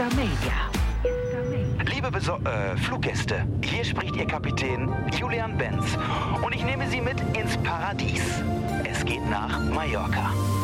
Media. Liebe Fluggäste, hier spricht Ihr Kapitän Julian Benz und ich nehme Sie mit ins Paradies. Es geht nach Mallorca.